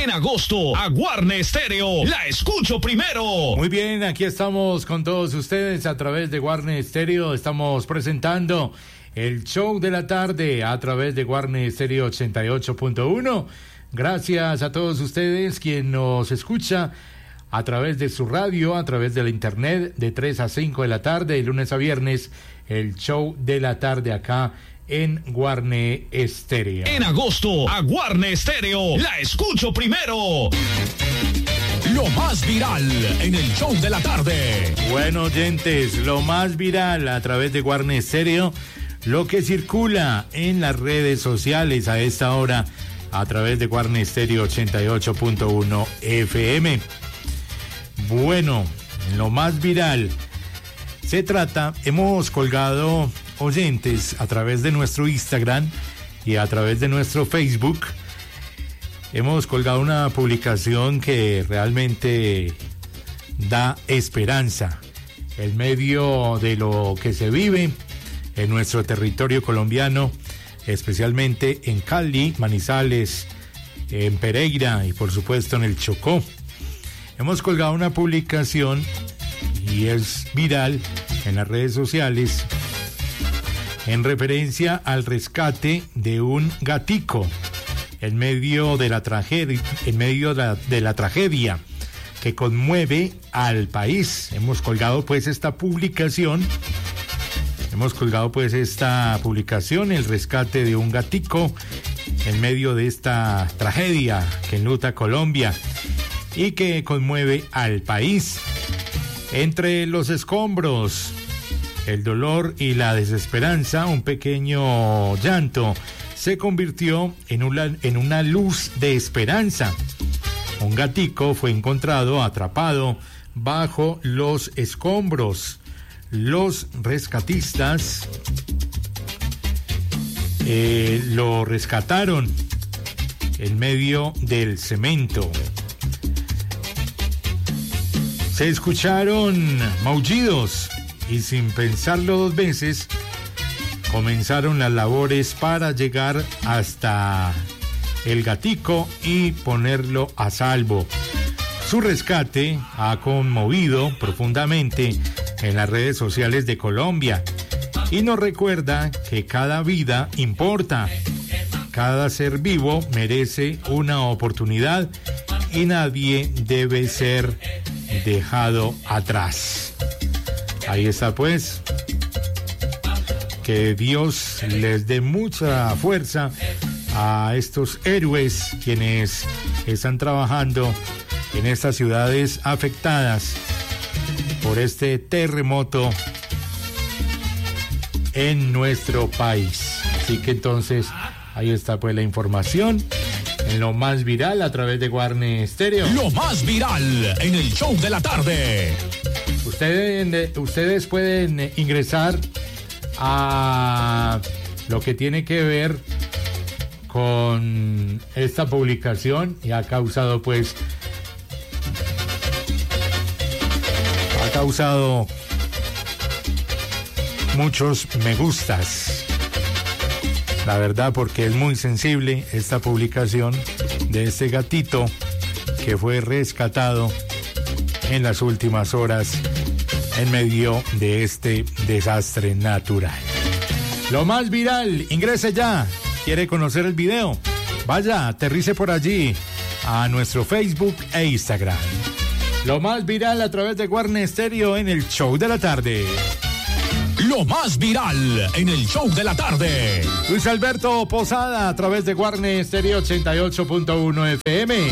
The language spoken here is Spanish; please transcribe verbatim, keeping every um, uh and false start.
En agosto, a Guarne Stereo, la escucho primero. Muy bien, aquí estamos con todos ustedes a través de Guarne Stereo. Estamos presentando el show de la tarde a través de Guarne Stereo ochenta y ocho punto uno. Gracias a todos ustedes quien nos escucha a través de su radio, a través de la internet, de tres a cinco de la tarde, de lunes a viernes, el show de la tarde acá en Guarne Stereo. En agosto, a Guarne Stereo, la escucho primero. Lo más viral en el show de la tarde. Bueno, oyentes, lo más viral a través de Guarne Stereo, lo que circula en las redes sociales a esta hora a través de Guarne Stereo ochenta y ocho punto uno F M. Bueno, en lo más viral se trata, hemos colgado oyentes a través de nuestro Instagram y a través de nuestro Facebook. Hemos colgado una publicación que realmente da esperanza en medio de lo que se vive en nuestro territorio colombiano, especialmente en Cali, Manizales, en Pereira y por supuesto en el Chocó. Hemos colgado una publicación y es viral en las redes sociales en referencia al rescate de un gatico en medio de la tragedia, en medio de la, de la tragedia que conmueve al país. Hemos colgado pues esta publicación, hemos colgado pues esta publicación, el rescate de un gatico en medio de esta tragedia que enluta a Colombia y que conmueve al país. Entre los escombros, el dolor y la desesperanza, un pequeño llanto se convirtió en una, en una luz de esperanza. Un gatico fue encontrado atrapado bajo los escombros. Los rescatistas eh, lo rescataron en medio del cemento. Se escucharon maullidos y sin pensarlo dos veces comenzaron las labores para llegar hasta el gatico y ponerlo a salvo. Su rescate ha conmovido profundamente en las redes sociales de Colombia y nos recuerda que cada vida importa, cada ser vivo merece una oportunidad y nadie debe ser dejado atrás. Ahí está pues, que Dios les dé mucha fuerza a estos héroes quienes están trabajando en estas ciudades afectadas por este terremoto en nuestro país. Así que entonces ahí está pues la información en lo más viral a través de Guarne Stereo. Lo más viral en el show de la tarde. Ustedes, ustedes pueden ingresar a lo que tiene que ver con esta publicación y ha causado pues ha causado muchos me gustas, la verdad, porque es muy sensible esta publicación de este gatito que fue rescatado en las últimas horas en medio de este desastre natural. Lo más viral, ingrese ya. ¿Quiere conocer el video? Vaya, aterrice por allí a nuestro Facebook e Instagram. Lo más viral a través de Guarne Stereo en el show de la tarde. Lo más viral en el show de la tarde. Luis Alberto Posada a través de Guarne Stereo ochenta y ocho punto uno F M.